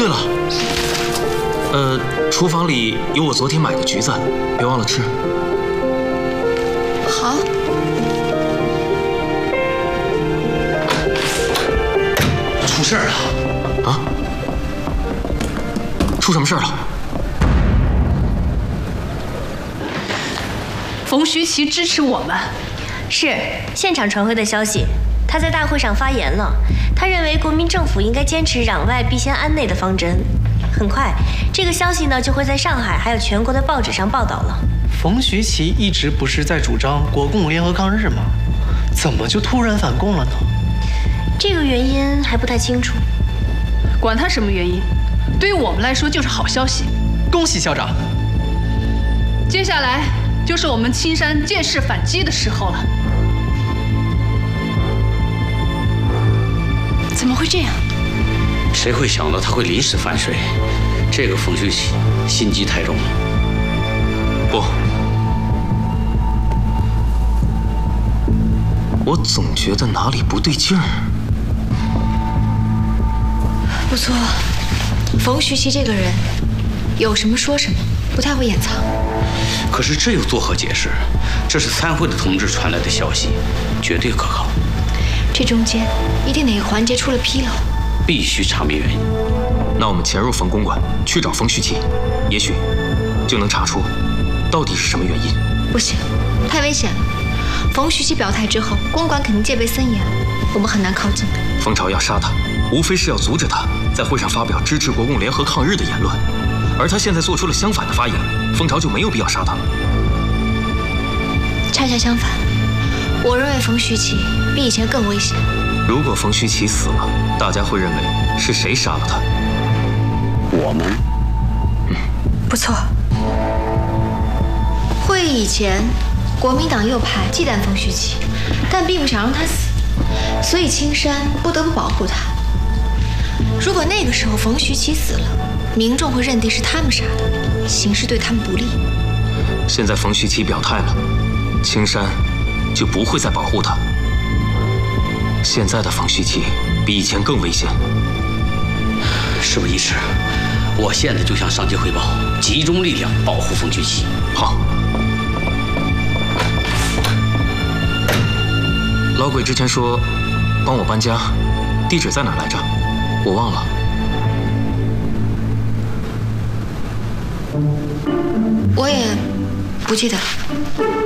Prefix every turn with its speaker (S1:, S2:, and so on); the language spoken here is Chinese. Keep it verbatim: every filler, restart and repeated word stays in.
S1: 了，呃，厨房里有我昨天买的橘子，别忘了吃。
S2: 好。
S1: 出事儿了！啊？出什么事儿了？
S3: 冯徐奇支持我们。
S4: 是，现场传回的消息。他在大会上发言了，他认为国民政府应该坚持攘外必先安内的方针。很快，这个消息呢就会在上海还有全国的报纸上报道了。
S5: 冯徐奇一直不是在主张国共联合抗日吗？怎么就突然反共了呢？
S4: 这个原因还不太清楚。
S3: 管他什么原因，对于我们来说就是好消息。
S5: 恭喜校长！
S3: 接下来就是我们青山借势反击的时候了。
S2: 怎么会这样？
S6: 谁会想到他会临时反水？这个冯徐奇心机太重了。
S1: 不，我总觉得哪里不对劲儿。
S2: 不错，冯徐奇这个人，有什么说什么，不太会掩藏。
S6: 可是这又作何解释？这是参会的同志传来的消息，绝对可靠。
S2: 这中间一定哪个环节出了纰漏，
S6: 必须查明原因。
S1: 那我们潜入冯公馆去找冯徐奇，也许就能查出到底是什么原因。
S2: 不行，太危险了。冯徐奇表态之后，公馆肯定戒备森严，我们很难靠近。
S1: 冯朝要杀他，无非是要阻止他在会上发表支持国共联合抗日的言论，而他现在做出了相反的发言，冯朝就没有必要杀他了。
S2: 恰恰相反，我认为冯徐奇比以前更危险。
S1: 如果冯徐奇死了，大家会认为是谁杀了他？
S6: 我们。
S2: 嗯，不错。会议以前，国民党右派忌惮冯徐奇，但并不想让他死，所以青山不得不保护他。如果那个时候冯徐奇死了，民众会认定是他们杀的，形势对他们不利。
S1: 现在冯徐奇表态了，青山就不会再保护他。现在的冯徐奇比以前更危险。
S6: 事不宜迟，我现在就向上级汇报，集中力量保护冯徐奇。
S1: 好。老鬼之前说帮我搬家，地址在哪儿来着？我忘了。
S2: 我也不记得了。